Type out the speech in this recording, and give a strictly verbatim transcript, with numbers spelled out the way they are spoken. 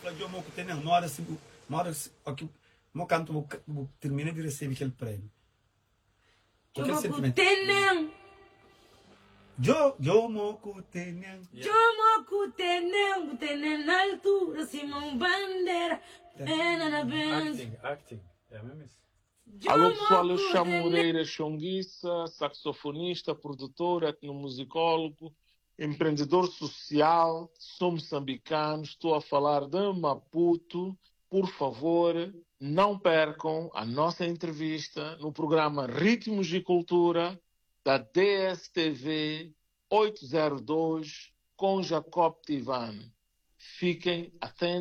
eu vou ter na hora se na hora aqui mo canto vou terminar de receber aquele prêmio. Eu vou ter Jo, jo moku tenang. Jo moku tenang, tenang na altura, Simão Bandeira, pena na benção. Acting, acting. É mesmo isso. Alô pessoal, eu chamo Moreira Chonguissa, saxofonista, produtor, etnomusicólogo, empreendedor social, sou moçambicano, estou a falar de Maputo. Por favor, não percam a nossa entrevista no programa Ritmos e Cultura da D S T V oitocentos e dois com Jacob Tivan. Fiquem atentos.